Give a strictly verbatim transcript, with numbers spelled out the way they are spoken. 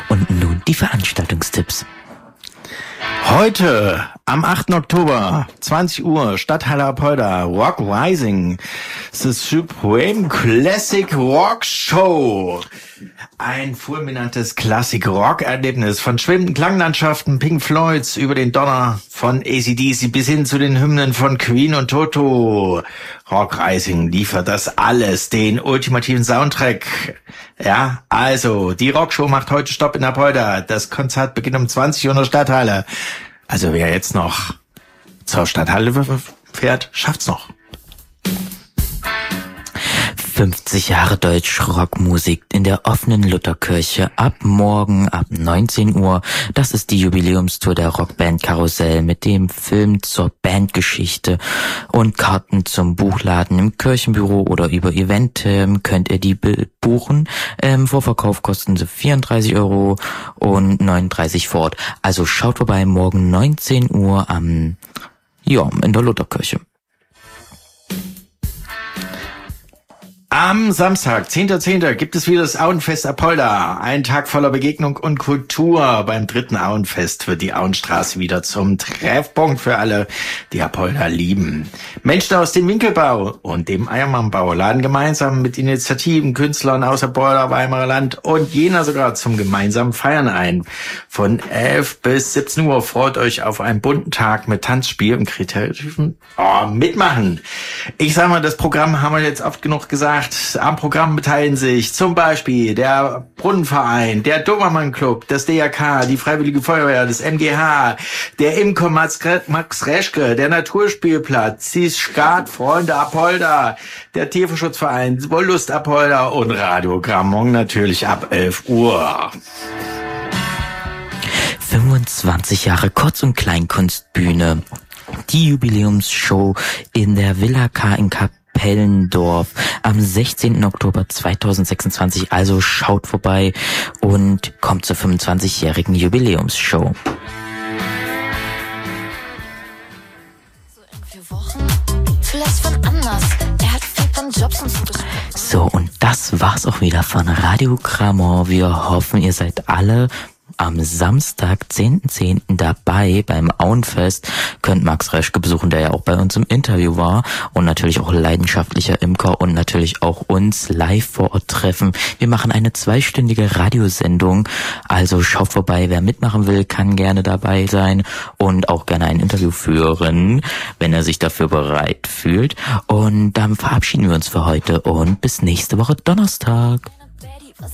Und nun die Veranstaltungstipps. Heute, am achten Oktober, zwanzig Uhr, Stadthalle Apolda, Rock Rising, The Supreme Classic Rock Show. Ein fulminantes Klassik-Rock-Erlebnis von schwimmenden Klanglandschaften Pink Floyds über den Donner von A C D C bis hin zu den Hymnen von Queen und Toto. Rock Rising liefert das alles, den ultimativen Soundtrack. Ja, also, die Rockshow macht heute Stopp in Apolda. Das Konzert beginnt um zwanzig Uhr in der Stadthalle. Also wer jetzt noch zur Stadthalle fährt, schafft's noch. fünfzig Jahre Deutsch-Rockmusik in der offenen Lutherkirche ab morgen ab neunzehn Uhr. Das ist die Jubiläumstour der Rockband Karussell mit dem Film zur Bandgeschichte und Karten zum Buchladen im Kirchenbüro oder über Eventim könnt ihr die buchen. Ähm, Vorverkauf kosten sie vierunddreißig Euro und neununddreißig vor Ort. Also schaut vorbei, morgen neunzehn Uhr am, ja, in der Lutherkirche. Am Samstag, zehnter zehnter gibt es wieder das Auenfest Apolda. Ein Tag voller Begegnung und Kultur. Beim dritten Auenfest wird die Auenstraße wieder zum Treffpunkt für alle, die Apolda lieben. Menschen aus dem Winkelbau und dem Eiermannbau laden gemeinsam mit Initiativen, Künstlern aus Apolda, Weimarer Land und Jena sogar zum gemeinsamen Feiern ein. Von elf bis siebzehn Uhr freut euch auf einen bunten Tag mit Tanzspiel und kreativen oh, Mitmachen. Ich sag mal, das Programm haben wir jetzt oft genug gesagt. Am Programm beteiligen sich zum Beispiel der Brunnenverein, der Dobermann Club, das D R K, die Freiwillige Feuerwehr, das M G H, der Imker Max Reschke, der Naturspielplatz, die Skat Freunde Apolda, der Tierschutzverein Wollust Apolda und Radio Grammont natürlich ab elf Uhr. fünfundzwanzig Jahre Kurz- und Kleinkunstbühne. Die Jubiläumsshow in der Villa K in Kapellendorf am sechzehnten Oktober zweitausendsechsundzwanzig. Also schaut vorbei und kommt zur fünfundzwanzigjährigen Jubiläumsshow. So, und das war's auch wieder von Radio Grammont. Wir hoffen, ihr seid alle am Samstag, zehnten zehnten dabei beim Auenfest. Könnt Max Reschke besuchen, der ja auch bei uns im Interview war und natürlich auch leidenschaftlicher Imker und natürlich auch uns live vor Ort treffen. Wir machen eine zweistündige Radiosendung, also schaut vorbei, wer mitmachen will, kann gerne dabei sein und auch gerne ein Interview führen, wenn er sich dafür bereit fühlt. Und dann verabschieden wir uns für heute und bis nächste Woche Donnerstag.